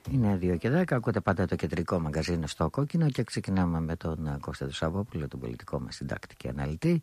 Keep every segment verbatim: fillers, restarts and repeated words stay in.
Είναι δύο και δέκα, ακούτε πάντα το κεντρικό μαγκαζίνο στο Κόκκινο και ξεκινάμε με τον Κώστα του Σαββόπουλο, τον πολιτικό μας συντάκτη και αναλυτή.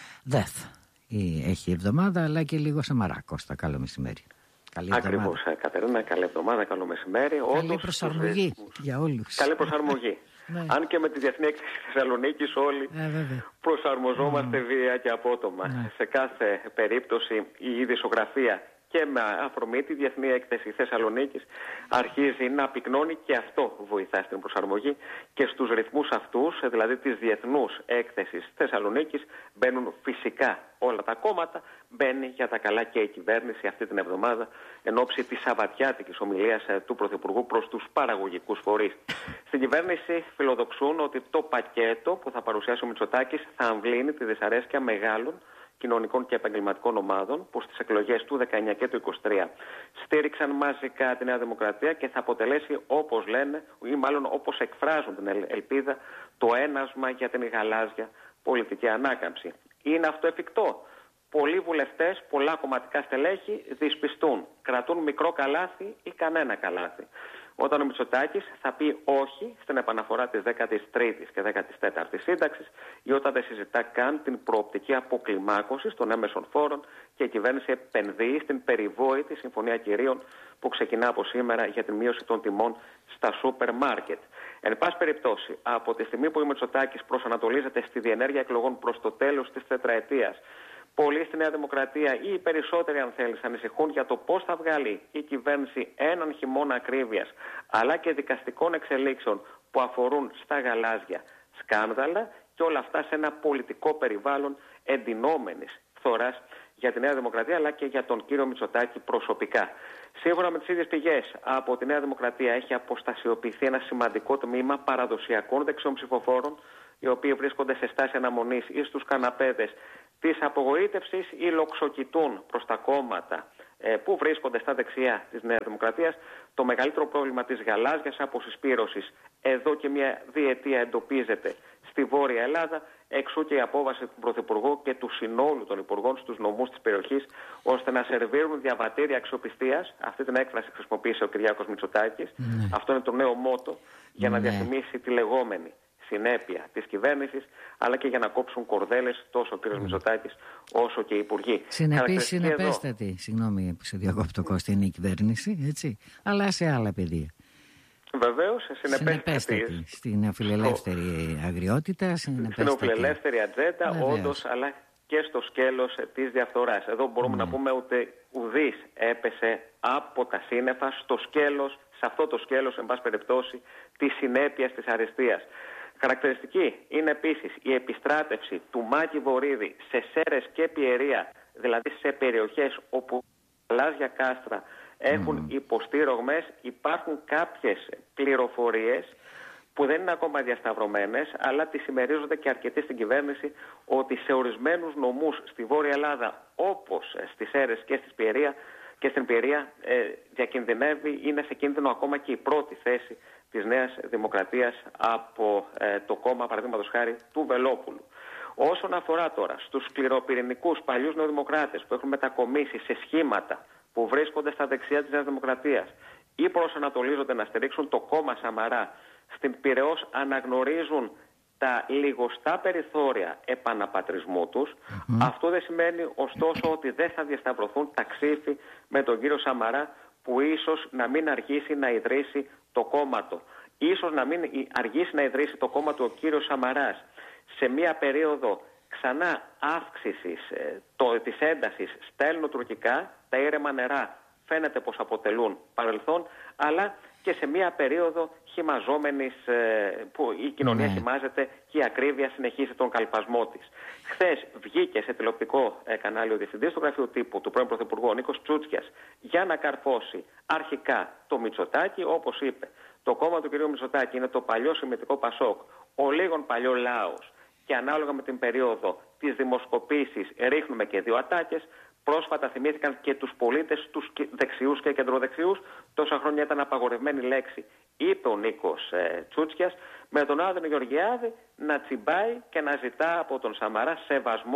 ΔΕΘ έχει εβδομάδα, αλλά και λίγο Σαμαρά. Κώστα, καλό μεσημέρι. Καλή Ακριβώς, Κατερίνα, καλή εβδομάδα, καλό μεσημέρι. Καλή Όντως, προσαρμογή τους... για όλους. Καλή προσαρμογή. Ναι. Αν και με τη Διεθνή Έκθεση Θεσσαλονίκης όλοι ε, προσαρμοζόμαστε mm. βία και απότομα. Ναι. Σε κάθε περίπτωση η ειδησογραφία και με αφορμή τη Διεθνή Έκθεση Θεσσαλονίκης αρχίζει να πυκνώνει, και αυτό βοηθά στην προσαρμογή, και στους ρυθμούς αυτούς, δηλαδή της Διεθνούς Έκθεσης Θεσσαλονίκης, μπαίνουν φυσικά όλα τα κόμματα, μπαίνει για τα καλά και η κυβέρνηση αυτή την εβδομάδα εν ώψη της σαββατιάτικης ομιλίας του Πρωθυπουργού προς τους παραγωγικούς φορείς. Στην κυβέρνηση φιλοδοξούν ότι το πακέτο που θα παρουσιάσει ο Μητσοτάκης θα αμβλύνει τη δυσαρέσκεια μεγάλων κοινωνικών και επαγγελματικών ομάδων που στις εκλογές του δεκαεννιά και του είκοσι τρία στήριξαν μαζικά τη Νέα Δημοκρατία και θα αποτελέσει, όπως λένε, ή μάλλον όπως εκφράζουν την ελπίδα, το ένασμα για την γαλάζια πολιτική ανάκαμψη. Είναι αυτό εφικτό? Πολλοί βουλευτές, πολλά κομματικά στελέχη δυσπιστούν, κρατούν μικρό καλάθι ή κανένα καλάθι. Όταν ο Μητσοτάκης θα πει όχι στην επαναφορά της δέκατης τρίτης και δέκατης τέταρτης σύνταξης, ή όταν δεν συζητά καν την προοπτική αποκλιμάκωση των έμεσων φόρων και η κυβέρνηση επενδύει στην περιβόητη συμφωνία κυρίων που ξεκινά από σήμερα για την μείωση των τιμών στα σούπερ μάρκετ. Εν πάση περιπτώσει, από τη στιγμή που ο Μητσοτάκης προσανατολίζεται στη διενέργεια εκλογών προς το τέλος της τετραετίας, πολλοί στη Νέα Δημοκρατία ή οι περισσότεροι, αν θέλεις, ανησυχούν για το πώς θα βγάλει η κυβέρνηση έναν χειμώνα ακρίβειας αλλά και δικαστικών εξελίξεων που αφορούν στα γαλάζια σκάνδαλα, και όλα αυτά σε ένα πολιτικό περιβάλλον εντυνόμενης φθοράς για τη Νέα Δημοκρατία αλλά και για τον κύριο Μητσοτάκη προσωπικά. Σύμφωνα με τις ίδιες πηγές, από τη Νέα Δημοκρατία έχει αποστασιοποιηθεί ένα σημαντικό τμήμα παραδοσιακών δεξιών ψηφοφόρων, οι οποίοι βρίσκονται σε στάση αναμονής ή στους καναπέδες της απογοήτευσης ή λοξοκοιτούν προς τα κόμματα ε, που βρίσκονται στα δεξιά της Νέας Δημοκρατίας. Το μεγαλύτερο πρόβλημα της γαλάζιας αποσυσπήρωσης εδώ και μια διετία εντοπίζεται στη Βόρεια Ελλάδα, εξού και η απόβαση του Πρωθυπουργού και του συνόλου των υπουργών στους νομούς της περιοχής, ώστε να σερβίρουν διαβατήρια αξιοπιστίας. Αυτή την έκφραση χρησιμοποίησε ο Κυριάκος Μητσοτάκης. Ναι. Αυτό είναι το νέο μότο για να ναι. διαφημίσει τη λεγόμενη συνέπεια της κυβέρνησης, αλλά και για να κόψουν κορδέλες τόσο ο κ. Mm. Μητσοτάκης όσο και οι υπουργοί. Συνεπής, συνεπέστατη, εδώ... συγγνώμη που σε διακόπτω Κώστα, είναι η κυβέρνηση, έτσι, αλλά σε άλλα πεδία. Βεβαίως, συνεπέστατη στην αφιλελεύθερη αγριότητα, στην αφιλελεύθερη ατζέντα, όντως, αλλά και στο σκέλος της διαφθοράς. Εδώ μπορούμε ναι. να πούμε ότι ουδής έπεσε από τα σύννεφα στο σκέλος, σε αυτό το σκέλος, εν πάση περιπτώσει, της συνέπειας της αριστείας. Χαρακτηριστική είναι επίσης η επιστράτευση του Μάκη Βορίδη σε Σέρρες και Πιερία, δηλαδή σε περιοχές όπου γαλάζια κάστρα έχουν mm. υποστεί ρογμές. Υπάρχουν κάποιες πληροφορίες που δεν είναι ακόμα διασταυρωμένες, αλλά τις συμμερίζονται και αρκετοί στην κυβέρνηση, ότι σε ορισμένους νομούς στη Βόρεια Ελλάδα, όπως στις Σέρρες και στις Πιερία, και στην Πιερία ε, διακινδυνεύει, είναι σε κίνδυνο ακόμα και η πρώτη θέση της Νέας Δημοκρατίας από ε, το κόμμα, παραδείγματος χάρη, του Βελόπουλου. Όσον αφορά τώρα στους σκληροπυρηνικούς παλιούς νεοδημοκράτες που έχουν μετακομίσει σε σχήματα που βρίσκονται στα δεξιά της Νέας Δημοκρατίας ή προσανατολίζονται να στηρίξουν το κόμμα Σαμαρά, στην Πειραιώς αναγνωρίζουν τα λιγοστά περιθώρια επαναπατρισμού τους. Mm-hmm. Αυτό δεν σημαίνει ωστόσο ότι δεν θα διασταυρωθούν τα ξύφη με τον κύριο Σαμαρά, που ίσως να μην αργήσει να ιδρύσει το κόμμα του. Ίσως να μην αργήσει να ιδρύσει το κόμμα του ο κύριος Σαμαράς σε μια περίοδο ξανά αύξησης ε, το, της έντασης στα ελληνοτουρκικά. Τα ήρεμα νερά φαίνεται πως αποτελούν παρελθόν, αλλά και σε μια περίοδο χυμαζόμενης, ε, που η κοινωνία ναι. χυμάζεται και η ακρίβεια συνεχίζει τον καλπασμό της. Χθες βγήκε σε τηλεοπτικό ε, κανάλι ο διευθυντής του γραφείου τύπου του πρώην Πρωθυπουργού, ο Νίκος Τσούτσιας, για να καρφώσει αρχικά το Μητσοτάκη. Όπως είπε, το κόμμα του κ. Μητσοτάκη είναι το παλιό συμμετικό Πασόκ, ο λίγον παλιό Λάος, και ανάλογα με την περίοδο της δημοσκοπήσης ρίχνουμε και δύο ατάκες. Πρόσφατα θυμήθηκαν και τους πολίτες, τους δεξιούς και κεντροδεξιούς. Τόσα χρόνια ήταν απαγορευμένη λέξη, είπε ο Νίκος ε, Τσούτσιας, με τον Άδωνη Γεωργιάδη να τσιμπάει και να ζητά από τον Σαμαρά σεβασμό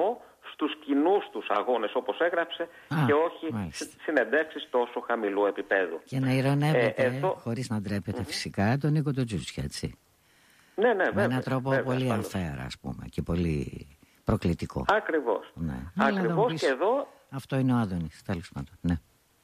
στους κοινούς τους αγώνες, όπως έγραψε, Α, και όχι μάλιστα. συνεντεύξεις τόσο χαμηλού επίπεδου. Και να ειρωνεύεται, ε, εδώ... χωρίς να ντρέπεται mm-hmm. φυσικά, τον Νίκο τον Τζούτσια, έτσι. Ναι, ναι, βέβαια. Με έναν τρόπο βέβαια, πολύ αμφέρα, ας πούμε, και πολύ προκλητικό. Ακριβώς. Ναι. Ακριβώς πεις, και εδώ... Αυτό είναι ο Άδωνης, τέλος πάντων, ναι.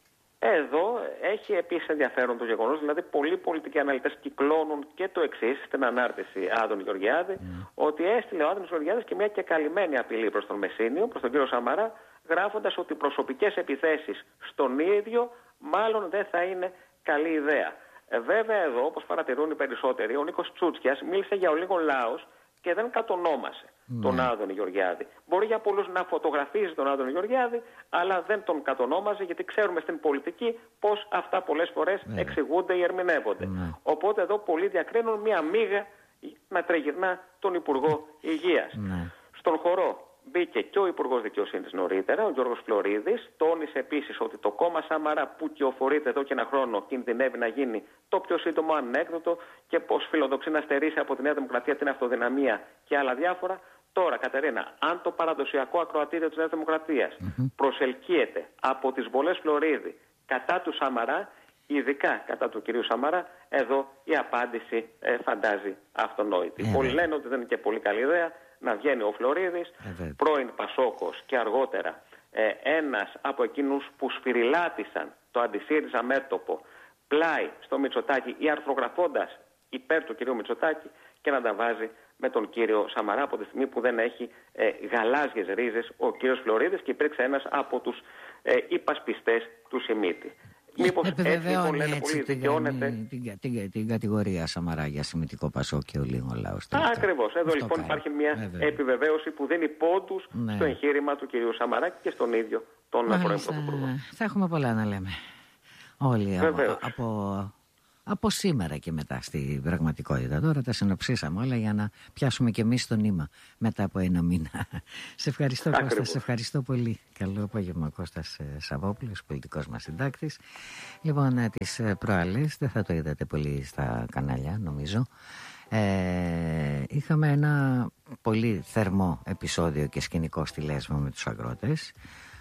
Εδώ έχει επίσης ενδιαφέρον το γεγονός, δηλαδή πολλοί πολιτικοί αναλυτές κυκλώνουν και το εξής στην ανάρτηση Άδωνη Γεωργιάδη, mm. ότι έστειλε ο Άδωνης Γεωργιάδης και μια και καλυμμένη απειλή προς τον Μεσσήνιο, προς τον κύριο Σαμαρά, γράφοντας ότι προσωπικές επιθέσεις στον ίδιο μάλλον δεν θα είναι καλή ιδέα. Ε, βέβαια εδώ, όπως παρατηρούν οι περισσότεροι, ο Νίκος Τσούτσιας μίλησε για ο λίγο λαός και δεν κατονόμασε mm. τον Άδωνη Γεωργιάδη. Μπορεί για πολλούς να φωτογραφίζει τον Άδωνη Γεωργιάδη, αλλά δεν τον κατονόμαζε, γιατί ξέρουμε στην πολιτική πως αυτά πολλές φορές yeah. εξηγούνται ή ερμηνεύονται. Mm. Οπότε εδώ πολλοί διακρίνουν μια μίγα να τριγυρνά τον Υπουργό Υγείας. Mm. Στον χορό μπήκε και ο Υπουργός Δικαιοσύνης νωρίτερα, ο Γιώργος Φλωρίδης. Τόνισε επίσης ότι το κόμμα Σαμαρά που κυοφορείται εδώ και ένα χρόνο κινδυνεύει να γίνει το πιο σύντομο ανέκδοτο και πως φιλοδοξεί να στερήσει από τη Νέα Δημοκρατία την αυτοδυναμία και άλλα διάφορα. Τώρα, Κατερίνα, αν το παραδοσιακό ακροατήριο της Νέας Δημοκρατίας mm-hmm. προσελκύεται από τις βολές Φλωρίδη κατά του Σαμαρά, ειδικά κατά του κυρίου Σαμαρά, εδώ η απάντηση ε, φαντάζει αυτονόητη. Yeah. Πολλοί λένε ότι δεν είναι και πολύ καλή ιδέα να βγαίνει ο Φλωρίδης, yeah. πρώην Πασόκος και αργότερα ε, ένας από εκείνους που σφυριλάτησαν το αντισύριζα μέτωπο πλάι στο Μητσοτάκη ή αρθρογραφώντας υπέρ του κυρίου Μητσοτάκη και να τα βάζει με τον κύριο Σαμαρά από τη στιγμή που δεν έχει ε, γαλάζιες ρίζες ο κύριος Φλωρίδης και υπήρξε ένας από τους ε, υπασπιστές του Σιμίτη. Μήπως επιβεβαιώνει έτσι, έτσι την, την, την, την, την κατηγορία Σαμαρά για σημιτικό Πασό και ο λίγο λαός. Ακριβώς. Εδώ αυτό λοιπόν κάνει. Υπάρχει μια Βέβαια. επιβεβαίωση που δίνει πόντους ναι. στο εγχείρημα του κυρίου Σαμαρά και στον ίδιο τον πρώην Πρωθυπουργό. Θα έχουμε πολλά να λέμε όλοι από, από, από σήμερα και μετά στην πραγματικότητα. Τώρα τα συνοψίσαμε όλα για να πιάσουμε και εμείς το νήμα μετά από ένα μήνα. Σε ευχαριστώ Κώστα, σε ευχαριστώ πολύ. Καλό απόγευμα, Κώστας Σαββόπουλος, πολιτικός μας συντάκτης. Λοιπόν, τις προάλλες, δεν θα το είδατε πολύ στα κανάλια νομίζω, ε, είχαμε ένα πολύ θερμό επεισόδιο και σκηνικό στη Λέσβο με τους αγρότες.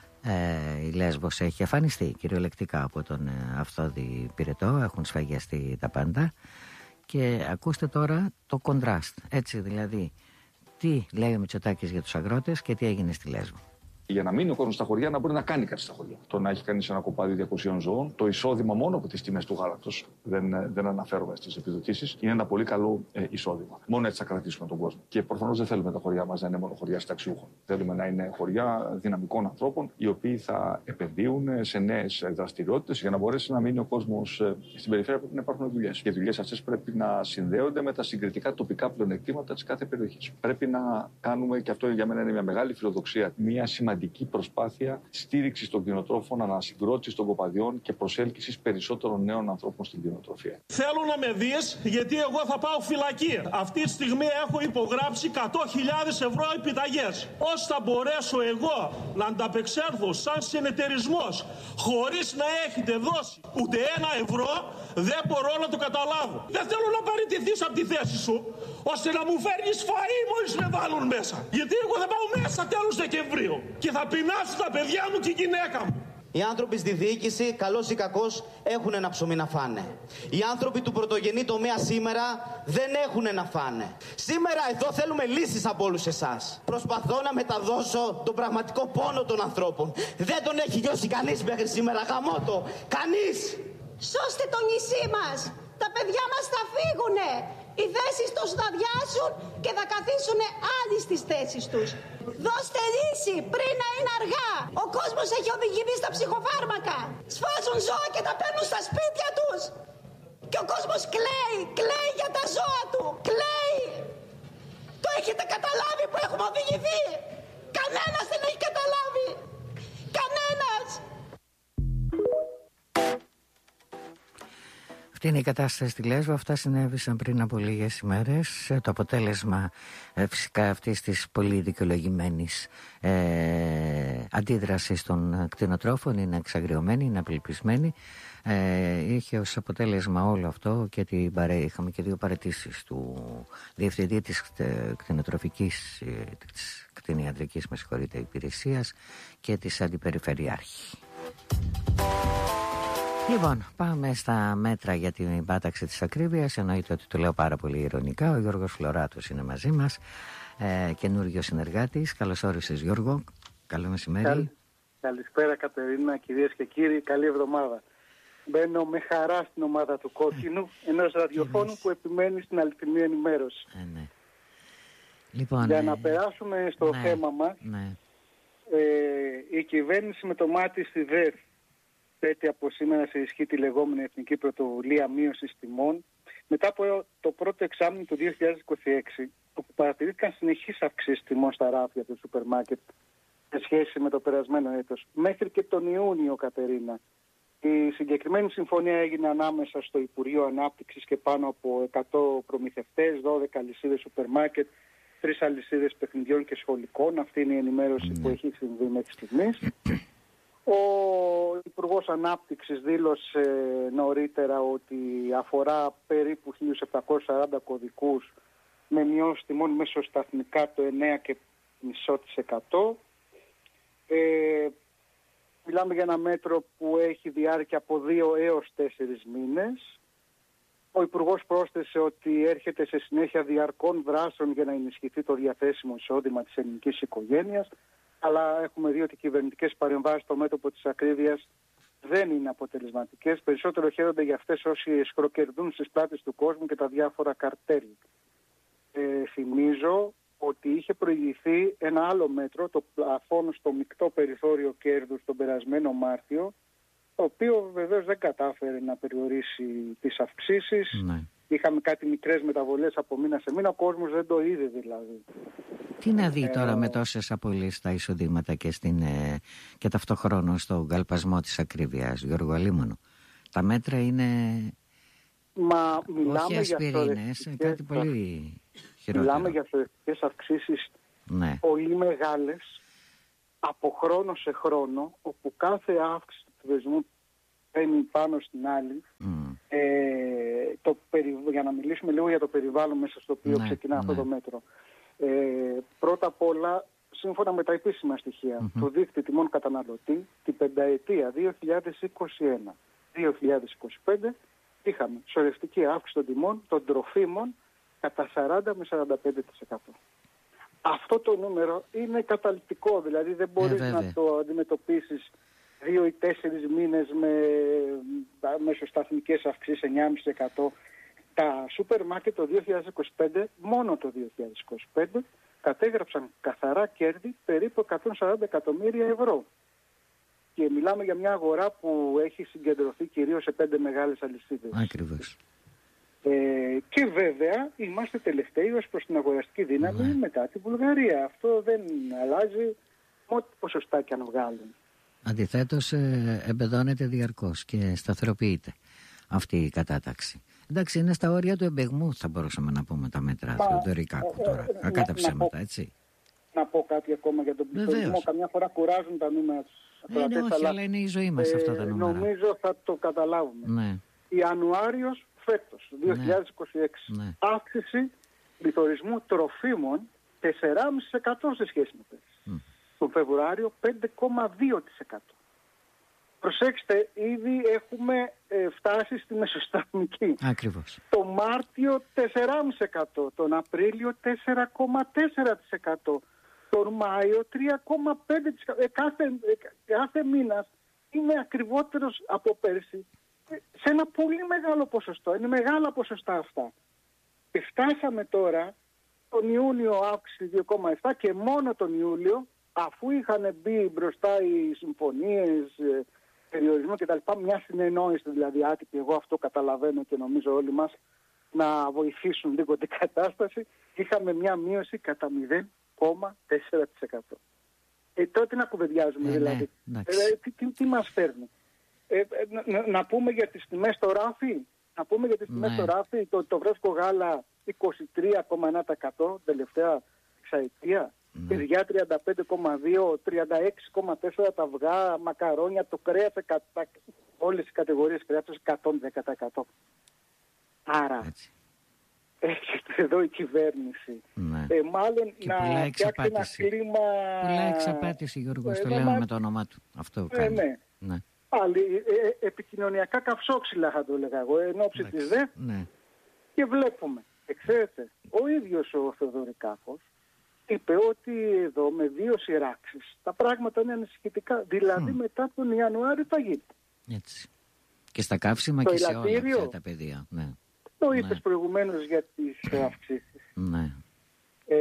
Ε, η Λέσβος έχει αφανιστεί κυριολεκτικά από τον ε, Αυθόδη Πυρετό, έχουν σφαγιαστεί τα πάντα και ακούστε τώρα το κοντράστ, έτσι δηλαδή τι λέει ο Μητσοτάκης για τους αγρότες και τι έγινε στη Λέσβο. Για να μείνει ο κόσμος στα χωριά, να μπορεί να κάνει κάτι στα χωριά. Το να έχει κανείς ένα κοπάδι διακοσίων ζώων, το εισόδημα μόνο από τις τιμές του γάλακτος, δεν, δεν αναφέρομαι στις επιδοτήσεις, είναι ένα πολύ καλό ε, εισόδημα. Μόνο έτσι θα κρατήσουμε τον κόσμο. Και προφανώς δεν θέλουμε τα χωριά μας να είναι μόνο χωριά συνταξιούχων. Θέλουμε να είναι χωριά δυναμικών ανθρώπων, οι οποίοι θα επενδύουν σε νέες δραστηριότητες για να μπορέσει να μείνει ο κόσμος ε, στην περιφέρεια. Πρέπει να υπάρχουν δουλειές. Και οι δουλειές αυτές πρέπει να συνδέονται με τα συγκριτικά τοπικά πλεονεκτήματα της κάθε περιοχής. Πρέπει να κάνουμε, και αυτό για μένα είναι μια μεγάλη φιλοδοξία, μια σημαντική προσπάθεια στήριξης των κτηνοτρόφων, ανασυγκρότησης των κοπαδιών και προσέλκυσης περισσότερων νέων ανθρώπων στην κτηνοτροφία. Θέλω να με δεις, γιατί εγώ θα πάω φυλακή. Αυτή τη στιγμή έχω υπογράψει εκατό χιλιάδες ευρώ επιταγές. Πώς θα μπορέσω εγώ να ανταπεξέλθω σαν συνεταιρισμός χωρίς να έχετε δώσει ούτε ένα ευρώ, δεν μπορώ να το καταλάβω. Δεν θέλω να παραιτηθείς από τη θέση σου, ώστε να μου φέρνεις φαΐ μόλις με βάλουν μέσα. Γιατί εγώ θα πάω μέσα τέλος Δεκεμβρίου και θα πεινάσω τα παιδιά μου και η γυναίκα μου. Οι άνθρωποι στη διοίκηση, καλός ή κακός, έχουν ένα ψωμί να φάνε. Οι άνθρωποι του πρωτογενή τομέα σήμερα δεν έχουν να φάνε. Σήμερα εδώ θέλουμε λύσεις από όλους εσάς. Προσπαθώ να μεταδώσω τον πραγματικό πόνο των ανθρώπων. Δεν τον έχει νιώσει κανείς μέχρι σήμερα, γαμώτο. Κανείς! Σώστε το νησί μας! Τα παιδιά μας θα φύγουνε! Οι θέσεις τους θα βιάσουν και θα καθίσουν άλλοι στις θέσεις τους. Δώστε λύση πριν να είναι αργά. Ο κόσμος έχει οδηγηθεί στα ψυχοφάρμακα. Σφάζουν ζώα και τα παίρνουν στα σπίτια τους. Και ο κόσμος κλαίει, κλαίει για τα ζώα του. Κλαίει. Το έχετε καταλάβει που έχουμε οδηγηθεί? Κανένας δεν έχει καταλάβει. Κανένας. Αυτή είναι η κατάσταση στη Λέσβο. Αυτά συνέβησαν πριν από λίγες ημέρες. Το αποτέλεσμα ε, φυσικά αυτής της πολύ δικαιολογημένης ε, αντίδρασης των κτηνοτρόφων είναι εξαγριωμένη, είναι απελπισμένη. Ε, είχε ως αποτέλεσμα όλο αυτό και την παρέ... είχαμε και δύο παραιτήσεις του διευθυντή της κτηνοτροφικής, της κτηνιατρικής με συγχωρείτε, υπηρεσίας και της αντιπεριφερειάρχη. Λοιπόν, πάμε στα μέτρα για την πάταξη της ακρίβειας. Εννοείται ότι το λέω πάρα πολύ ειρωνικά. Ο Γιώργος Φλωράτος είναι μαζί μας, ε, καινούργιος συνεργάτης. Καλώς όρισες, Γιώργο. Καλό μεσημέρι. Καλ... Καλησπέρα, Κατερίνα, κυρίες και κύριοι. Καλή εβδομάδα. Μπαίνω με χαρά στην ομάδα του Κόκκινου, ενός ραδιοφώνου που επιμένει στην αληθινή ενημέρωση. Ε, ναι. Λοιπόν, για ε... να περάσουμε στο ναι, θέμα μας, ναι. ε, η κυβέρνηση με το μάτι στη ΔΕΘ θέτει από σήμερα σε ισχύ τη λεγόμενη Εθνική Πρωτοβουλία Μείωσης Τιμών, μετά από το πρώτο εξάμηνο του δύο χιλιάδες είκοσι έξι, όπου παρατηρήθηκαν συνεχείς αυξήσεις τιμών στα ράφια του σούπερ μάρκετ σε σχέση με το περασμένο έτος. Μέχρι και τον Ιούνιο, Κατερίνα, η συγκεκριμένη συμφωνία έγινε ανάμεσα στο Υπουργείο Ανάπτυξης και πάνω από εκατό προμηθευτές, δώδεκα αλυσίδες σούπερ μάρκετ, τρεις αλυσίδες παιχνιδιών και σχολικών. Αυτή είναι η ενημέρωση που έχει συμβεί μέχρι στιγμής. Ο Υπουργός Ανάπτυξης δήλωσε νωρίτερα ότι αφορά περίπου χίλια επτακόσιους σαράντα κωδικούς με μειώσεις τιμών μεσοσταθμικά το εννέα κόμμα πέντε τοις εκατό. Ε, μιλάμε για ένα μέτρο που έχει διάρκεια από δύο έως τέσσερις μήνες. Ο Υπουργός πρόσθεσε ότι έρχεται σε συνέχεια διαρκών δράσεων για να ενισχυθεί το διαθέσιμο εισόδημα της ελληνικής οικογένειας, αλλά έχουμε δει ότι οι κυβερνητικές παρεμβάσεις στο μέτωπο της ακρίβειας δεν είναι αποτελεσματικές. Περισσότερο χαίρονται για αυτές όσοι εσχροκερδούν στις πλάτες του κόσμου και τα διάφορα καρτέλ. Ε, θυμίζω ότι είχε προηγηθεί ένα άλλο μέτρο, το πλαφόν στο μεικτό περιθώριο κέρδους τον περασμένο Μάρτιο, το οποίο βεβαίως δεν κατάφερε να περιορίσει τις αυξήσεις. Ναι. Είχαμε κάτι μικρές μεταβολές από μήνα σε μήνα, ο κόσμος δεν το είδε δηλαδή. Τι να δει τώρα ε... με τόσες απολύσεις στα εισοδήματα και, στην, ε, και ταυτόχρονα στον καλπασμό της ακρίβειας, Γιώργο Αλίμονο. Τα μέτρα είναι... Μα μιλάμε όχι ασπιρίνες, κάτι πολύ χειρότερο. Μιλάμε για θωρευτικές αυξήσεις ναι. πολύ μεγάλες, από χρόνο σε χρόνο, όπου κάθε αύξηση του πληθυσμού παίρνει πάνω στην άλλη. Mm. Ε, το περι... Για να μιλήσουμε λίγο για το περιβάλλον μέσα στο οποίο ναι, ξεκινά ναι. αυτό το μέτρο. Ε, πρώτα απ' όλα, σύμφωνα με τα επίσημα στοιχεία mm-hmm. του δείκτη τιμών καταναλωτή, την πενταετία δύο χιλιάδες είκοσι ένα με δύο χιλιάδες είκοσι πέντε είχαμε σωρευτική αύξηση των τιμών των τροφίμων κατά σαράντα με σαράντα πέντε τοις εκατό. Αυτό το νούμερο είναι καταλυτικό, δηλαδή δεν μπορείς ε, να το αντιμετωπίσεις δύο ή τέσσερις μήνες με μεσοσταθμικές αυξήσεις εννιά κόμμα πέντε τοις εκατό. Τα σούπερ μάρκετ το δύο χιλιάδες είκοσι πέντε, μόνο το δύο χιλιάδες είκοσι πέντε, κατέγραψαν καθαρά κέρδη περίπου εκατόν σαράντα εκατομμύρια ευρώ. Και μιλάμε για μια αγορά που έχει συγκεντρωθεί κυρίως σε πέντε μεγάλες αλυσίδες. Ακριβώς. Ε, και βέβαια είμαστε τελευταίοι ως προς την αγοραστική δύναμη ναι. μετά τη Βουλγαρία. Αυτό δεν αλλάζει ό,τι ποσοστά και αν βγάλουν. Αντιθέτως ε, εμπεδώνεται διαρκώς και σταθεροποιείται αυτή η κατάταξη. Εντάξει, είναι στα όρια του εμπεγμού, θα μπορούσαμε να πούμε τα μέτρα Θεοδωρικά τώρα. Ε, ε, Κακά τα ψέματα, έτσι. Να πω κάτι ακόμα για τον πληθωρισμό. Καμιά φορά κουράζουν τα νούμερα τους. Ε, είναι όχι, αλλά είναι η ζωή μας ε, αυτά τα νούμερα. Νομίζω θα το καταλάβουμε. Ναι. Ιανουάριος φέτος, δύο χιλιάδες είκοσι έξι, ναι. αύξηση πληθωρισμού τροφίμων τέσσερα κόμμα πέντε τοις εκατό σε σχέση με πέρυσι. Mm. Τον Φεβρουάριο πέντε κόμμα δύο τοις εκατό. Προσέξτε, ήδη έχουμε ε, φτάσει στη μεσοσταθμική. Ακριβώς. Το Μάρτιο τέσσερα κόμμα πέντε τοις εκατό, τον Απρίλιο τέσσερα κόμμα τέσσερα τοις εκατό, τον Μάιο τρία κόμμα πέντε τοις εκατό. Ε, κάθε, ε, κάθε μήνας είναι ακριβότερος από πέρσι ε, σε ένα πολύ μεγάλο ποσοστό. Είναι μεγάλα ποσοστά αυτά. Και φτάσαμε τώρα τον Ιούνιο αύξηση δύο κόμμα επτά και μόνο τον Ιούλιο, αφού είχαν μπει μπροστά οι συμφωνίες, ε, περιορισμό κτλ. Μια συνεννόηση δηλαδή άτυπη, εγώ αυτό καταλαβαίνω και νομίζω όλοι μας, να βοηθήσουν λίγο την κατάσταση, είχαμε μια μείωση κατά μηδέν κόμμα τέσσερα τοις εκατό. Ε, τότε να κουβεντιάζουμε ε, δηλαδή. Ναι, ε, τι, τι, τι μας φέρνει. Ε, ε, να, να πούμε για τις τιμές στο ράφι, να πούμε για τις τιμές Ναι. στο ράφι, το, το βρέσκο γάλα είκοσι τρία κόμμα εννέα τοις εκατό τελευταία εξαετία. Ναι. Παιδιά τριάντα πέντε κόμμα δύο, τριάντα έξι κόμμα τέσσερα τα αυγά, μακαρόνια, το κρέας, όλες οι κατηγορίες κρέατος εκατόν δέκα τοις εκατό. Άρα, Έτσι. έρχεται εδώ η κυβέρνηση. Ναι. Ε, μάλλον Και να πουλάει φτιάξει ένα εξαπάτηση. κλίμα... Πουλάει εξαπάτηση, Γιώργο, Ε, το ναι, λέμε μα- με το όνομά του. Αυτό Ε, κάνει. ναι. Ναι. Πάλι ε, ε, επικοινωνιακά καυσόξυλα θα το έλεγα εγώ, εν ώψη της Εντάξει. ΔΕΦ, Ναι. και βλέπουμε. Και ξέρετε, ο ίδιος ο Θεοδωρικάκος είπε ότι εδώ με δύο σειράξεις τα πράγματα είναι ανησυχητικά. Δηλαδή Μμ. μετά τον Ιανουάριο θα γίνει. Έτσι. Και στα καύσιμα Το και σε όλα ελαττήριο. πια τα παιδεία. Ναι. Το Ναι. είπες προηγουμένως για τις ε, αυξήσεις. Ναι. Ε,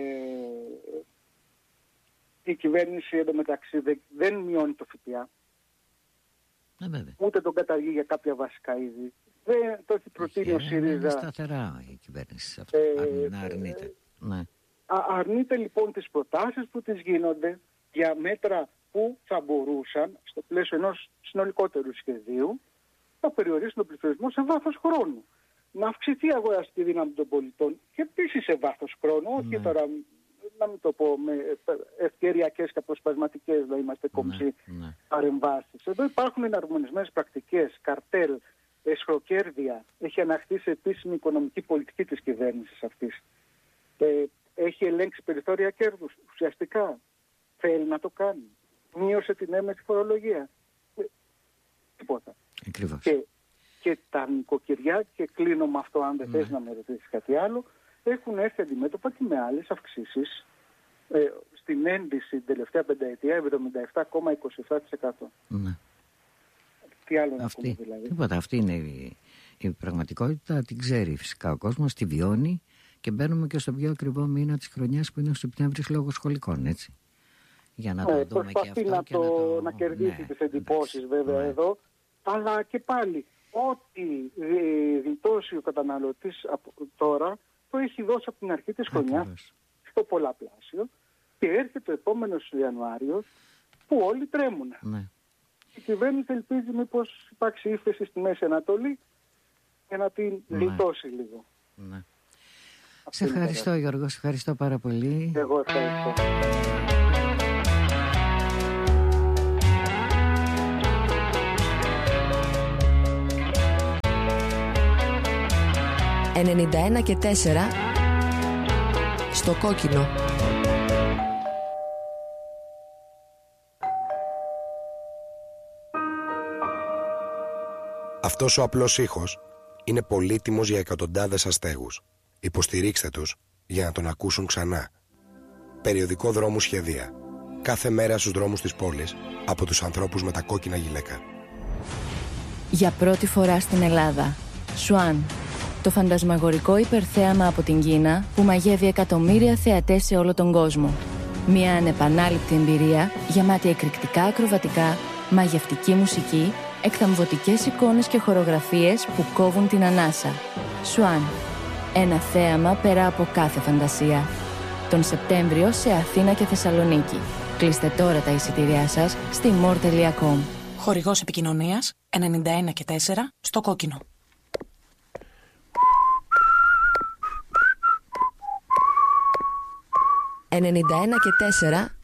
η κυβέρνηση εντωμεταξύ δεν, δεν μειώνει το ΦΠΑ, Ναι, βέβαια. ούτε τον καταργεί για κάποια βασικά είδη. Δεν το έχει προτείνει ο Είχε- Είναι ΣΥΡΙΖΑ. σταθερά η κυβέρνηση σε αυτό. Ε, Αν να ε, αρνείται. Ναι. Α, αρνείται λοιπόν τις προτάσεις που τις γίνονται για μέτρα που θα μπορούσαν στο πλαίσιο ενός συνολικότερου σχεδίου να περιορίσουν τον πληθωρισμό σε βάθος χρόνου. Να αυξηθεί η αγοραστική δύναμη των πολιτών και επίσης σε βάθος χρόνου, όχι Ναι. τώρα να μην το πω με ευκαιριακές και αποσπασματικές, να είμαστε κομψοί ναι. παρεμβάσεις. Εδώ υπάρχουν εναρμονισμένες πρακτικές, καρτέλ, εσχροκέρδεια. Έχει αναχθεί σε επίσημη οικονομική πολιτική της κυβέρνησης αυτής. Ε, έχει ελέγξει περιθώρια κέρδους. Ουσιαστικά θέλει να το κάνει. Μείωσε την έμεση φορολογία. Ε, τίποτα. Ακριβώς. Και, και τα νοικοκυριά, και κλείνω με αυτό αν δεν Ναι. θες να με ρωτήσεις κάτι άλλο, έχουν έρθει αντιμέτωπα και με άλλες αυξήσεις. Ε, στην ένδυση την τελευταία πενταετία εβδομήντα επτά κόμμα είκοσι επτά τοις εκατό. Ναι. Τι άλλο να Αυτή, πούμε δηλαδή. τίποτα, αυτή είναι η, η πραγματικότητα, την ξέρει φυσικά ο κόσμος, τη βιώνει και μπαίνουμε και στο πιο ακριβό μήνα της χρονιάς που είναι ο Σεπτέμβρης λόγω σχολικών, έτσι. Για να το Ε, δούμε και προσπαθεί αυτό να, και το, να το... να κερδίσει ναι, τις εντυπώσεις εντάξει, βέβαια ναι. εδώ, αλλά και πάλι ό,τι ε, γλιτώσει ο καταναλωτής από τώρα το έχει δώσει από την αρχή της χρονιάς Ακριβώς. στο πολλαπλάσιο και έρχεται ο επόμενος Ιανουάριος που όλοι τρέμουν. Ναι. Η κυβέρνηση ελπίζει μήπως υπάρξει ύφεση στη Μέση Ανατολή για να την Ναι. γλιτώσει λίγο. Ναι. Αυτή Σε είναι η ευχαριστώ Γιώργο, σε ευχαριστώ πάρα πολύ. Εγώ ευχαριστώ. ενενήντα ένα και τέσσερα στο κόκκινο. Αυτός ο απλός ήχος είναι πολύτιμος για εκατοντάδες αστέγους. Υποστηρίξτε τους για να τον ακούσουν ξανά. Περιοδικό δρόμου σχεδία. Κάθε μέρα στους δρόμους της πόλης από τους ανθρώπους με τα κόκκινα γυλαίκα. Για πρώτη φορά στην Ελλάδα, Σουάν, το φαντασμαγορικό υπερθέαμα από την Κίνα που μαγεύει εκατομμύρια θεατές σε όλο τον κόσμο. Μια ανεπανάληπτη εμπειρία γεμάτη εκρηκτικά ακροβατικά, μαγευτική μουσική, εκθαμβωτικές εικόνες και χορογραφίες που κόβουν την ανάσα. Σουάν, ένα θέαμα πέρα από κάθε φαντασία. Τον Σεπτέμβριο σε Αθήνα και Θεσσαλονίκη. Κλείστε τώρα τα εισιτήριά σας στη μορ τελεία κομ. Χορηγός επικοινωνίας ενενήντα ένα και τέσσερα στο κόκκινο. ενενήντα ένα και τέσσερα